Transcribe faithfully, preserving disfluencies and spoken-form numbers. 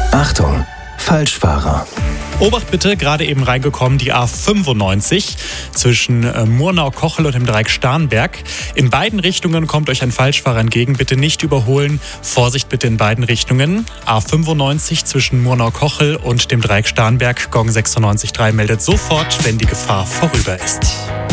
Achtung, Falschfahrer. Obacht bitte, gerade eben reingekommen, die A fünfundneunzig zwischen äh, Murnau-Kochel und dem Dreieck Starnberg. In beiden Richtungen kommt euch ein Falschfahrer entgegen. Bitte nicht überholen. Vorsicht bitte in beiden Richtungen. A fünfundneunzig zwischen Murnau-Kochel und dem Dreieck Starnberg. Gong sechsundneunzig Komma drei meldet sofort, wenn die Gefahr vorüber ist.